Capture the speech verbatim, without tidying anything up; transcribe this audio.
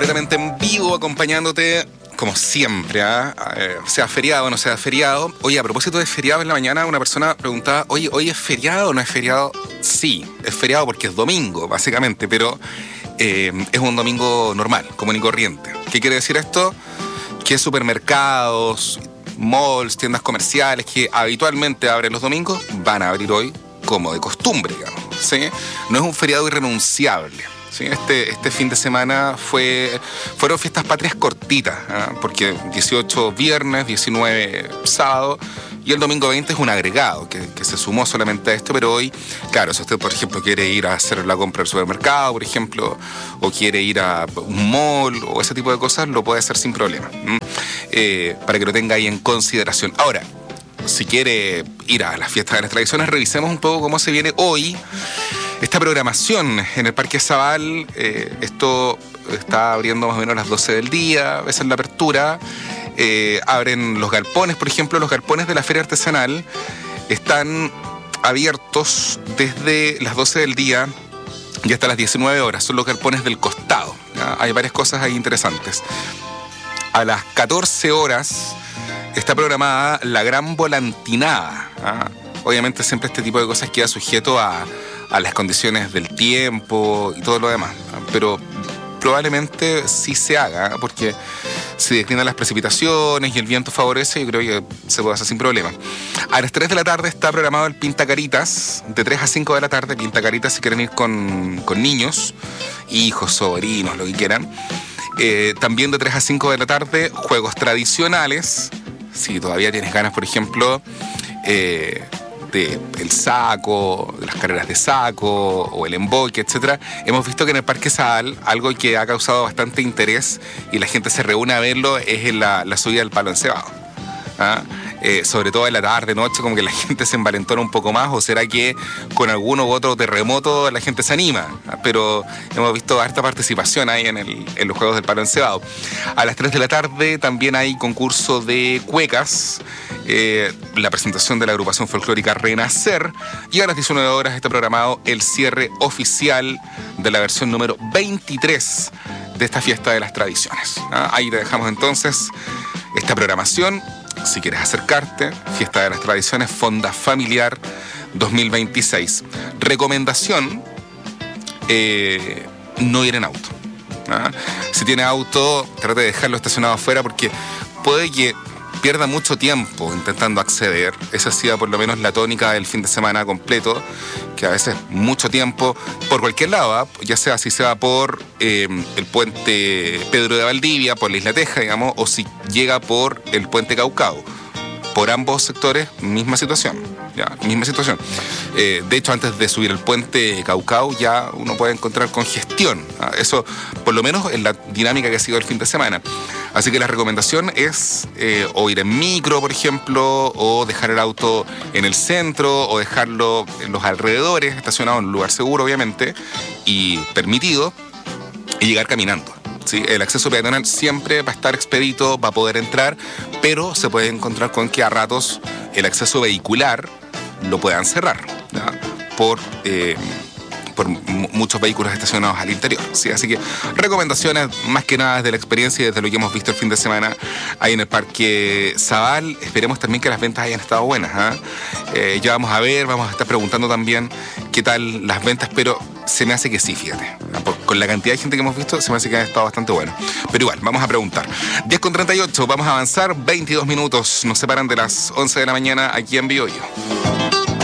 completamente en vivo, acompañándote como siempre, ¿eh? Eh, sea feriado o no sea feriado. Oye, a propósito de feriado, en la mañana una persona preguntaba, oye, ¿hoy es feriado o no es feriado? Sí, es feriado porque es domingo, básicamente, pero eh, es un domingo normal, común y corriente. ¿Qué quiere decir esto? Que supermercados, malls, tiendas comerciales que habitualmente abren los domingos, van a abrir hoy como de costumbre, digamos, ¿sí? No es un feriado irrenunciable. Sí, este, este fin de semana fue, fueron fiestas patrias cortitas, ¿eh? Porque dieciocho viernes, diecinueve sábado y el domingo veinte es un agregado que, que se sumó solamente a esto, pero hoy, claro, si usted, por ejemplo, quiere ir a hacer la compra al supermercado, por ejemplo, o quiere ir a un mall o ese tipo de cosas, lo puede hacer sin problema, eh, para que lo tenga ahí en consideración. Ahora, si quiere ir a las fiestas de las tradiciones, revisemos un poco cómo se viene hoy esta programación en el Parque Zabal. Eh, esto está abriendo más o menos a las doce del día, esa es la apertura. Eh, abren los galpones, por ejemplo, los galpones de la feria artesanal están abiertos desde las doce del día y hasta las diecinueve horas. Son los galpones del costado, ¿ya? Hay varias cosas ahí interesantes. A las catorce horas está programada la gran volantinada, ¿ah? Obviamente siempre este tipo de cosas queda sujeto a, a las condiciones del tiempo y todo lo demás, ¿ah? Pero probablemente sí se haga, porque si declinan las precipitaciones y el viento favorece, yo creo que se puede hacer sin problema. A las tres de la tarde está programado el Pintacaritas, de tres a cinco de la tarde, Pintacaritas si quieren ir con, con niños, hijos, sobrinos, lo que quieran. Eh, también de tres a cinco de la tarde, juegos tradicionales. Si todavía tienes ganas, por ejemplo, eh, de el saco, de las carreras de saco o el emboque, etcétera. Hemos visto que en el Parque Zabal algo que ha causado bastante interés y la gente se reúne a verlo es en la, la subida del palo encebado, ¿ah? Eh, sobre todo en la tarde, noche, como que la gente se envalentona un poco más, o será que con alguno u otro terremoto la gente se anima, ¿ah? Pero hemos visto harta participación ahí en, el, en los Juegos del Palo Encebado. A las tres de la tarde también hay concurso de cuecas, eh, la presentación de la agrupación folclórica Renacer, y a las diecinueve horas está programado el cierre oficial de la versión número veintitrés de esta fiesta de las tradiciones, ¿ah? Ahí te dejamos entonces esta programación. Si quieres acercarte, Fiesta de las Tradiciones, Fonda Familiar dos mil veintiséis. Recomendación, eh, no ir en auto, ¿ah? Si tiene auto, trate de dejarlo estacionado afuera porque puede que pierda mucho tiempo intentando acceder. Esa ha sido por lo menos la tónica del fin de semana completo, que a veces mucho tiempo por cualquier lado, ¿eh? Ya sea si se va por eh, el puente Pedro de Valdivia, por la Isla Teja, digamos, o si llega por el puente Caucao. Por ambos sectores, misma situación, ya, misma situación. Eh, de hecho, antes de subir el puente Caucao ya uno puede encontrar congestión, ¿ah? Eso, por lo menos, en la dinámica que ha sido el fin de semana. Así que la recomendación es eh, o ir en micro, por ejemplo, o dejar el auto en el centro, o dejarlo en los alrededores, estacionado en un lugar seguro, obviamente, y permitido, y llegar caminando. ¿Sí? El acceso peatonal siempre va a estar expedito, va a poder entrar, pero se puede encontrar con que a ratos el acceso vehicular lo puedan cerrar, ¿ya? Por, eh, por m- muchos vehículos estacionados al interior, ¿sí? Así que recomendaciones más que nada desde la experiencia y desde lo que hemos visto el fin de semana ahí en el Parque Zabal. Esperemos también que las ventas hayan estado buenas, ¿eh? Eh, ya vamos a ver, vamos a estar preguntando también qué tal las ventas, pero se me hace que sí, fíjate. Por, con la cantidad de gente que hemos visto, se me hace que han estado bastante buenos. Pero igual, vamos a preguntar. diez con treinta y ocho, vamos a avanzar. veintidós minutos nos separan de las once de la mañana aquí en Biobío.